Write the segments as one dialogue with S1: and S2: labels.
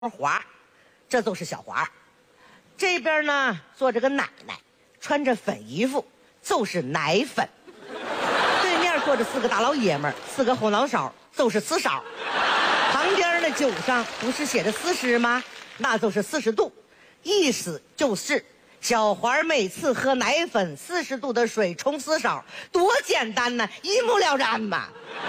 S1: 华，这就是小华。这边呢坐着个奶奶，穿着粉衣服，就是奶粉。对面坐着4个大老爷们儿，4个后脑勺，就是四勺。旁边的酒上不是写着40吗？那就是40度，意思就是小华每次喝奶粉40度的水冲4勺，多简单呢，一目了然嘛。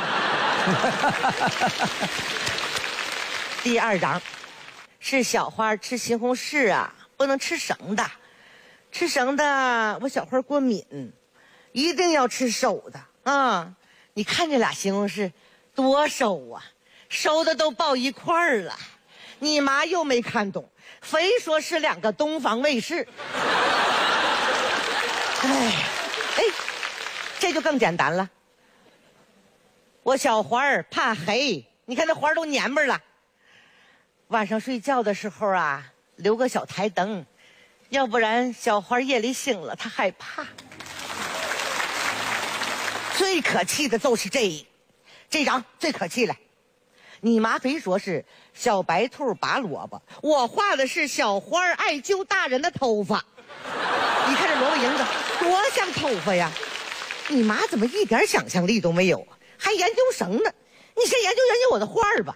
S1: 第2章是小花吃西红柿啊，不能吃生的，吃生的我小花过敏，一定要吃熟的啊！你看这俩西红柿多熟啊，熟的都抱一块儿了。你妈又没看懂，非说是2个东方卫视。哎，这就更简单了。我小花儿怕黑，你看那花都蔫巴了。晚上睡觉的时候啊，留个小台灯，要不然小花夜里醒了，她害怕。最可气的就是这张最可气了。你妈非说是小白兔拔萝卜，我画的是小花爱揪大人的头发。你看这萝卜缨子多像头发呀！你妈怎么一点想象力都没有啊？还研究生呢？你先研究研究我的画吧。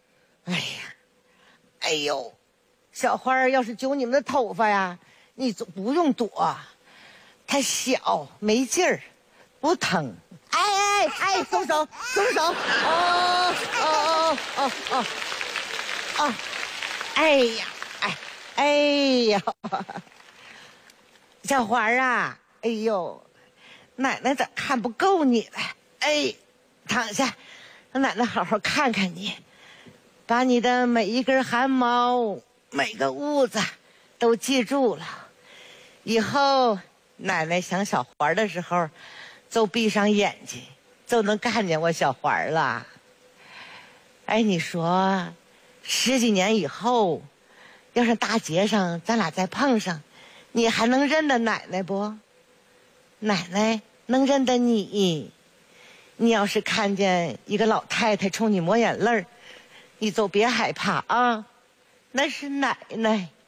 S1: 哎呦，小花要是揪你们的头发呀，你就不用躲，太小没劲儿，不疼。松手！哎呀，小花啊，哎呦，奶奶咋看不够你了？躺下，让奶奶好好看看你，把你的每一根汗毛、每个痦子都记住了。以后奶奶想小花的时候，就闭上眼睛，就能看见我小花了。你说10几年以后，要是大街上咱俩再碰上，你还能认得奶奶不？奶奶能认得你。你要是看见一个老太太冲你抹眼泪，你就别害怕啊，那是奶奶。